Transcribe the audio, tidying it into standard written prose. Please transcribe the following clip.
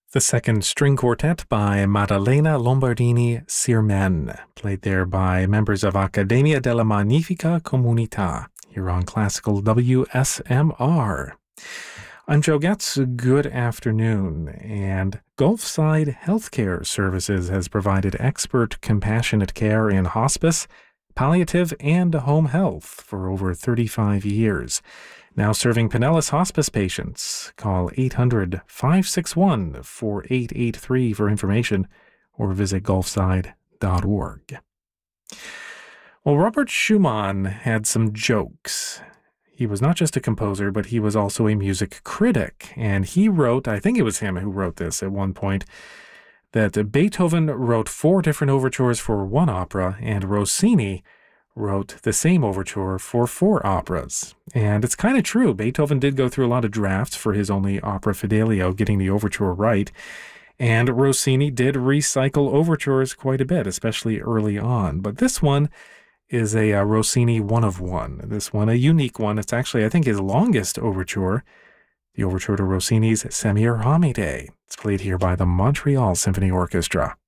The second string quartet by Maddalena Lombardini Sirmen, played there by members of Accademia della Magnifica Comunità, here on Classical WSMR. I'm Joe Getz. Good afternoon. And Gulfside Healthcare Services has provided expert compassionate care in hospice, palliative, and home health for over 35 years. Now serving Pinellas Hospice patients. Call 800-561-4883 for information or visit gulfside.org. Well, Robert Schumann had some jokes. He was not just a composer, but he was also a music critic. And he wrote, I think it was him who wrote this at one point, that Beethoven wrote 4 different overtures for one opera, and Rossini wrote the same overture for 4 operas. And it's kind of true. Beethoven did go through a lot of drafts for his only opera Fidelio, getting the overture right. And Rossini did recycle overtures quite a bit, especially early on. But this one is a Rossini one of one. This one, a unique one. It's actually, I think, his longest overture, the overture to Rossini's Semiramis. It's played here by the Montreal Symphony Orchestra.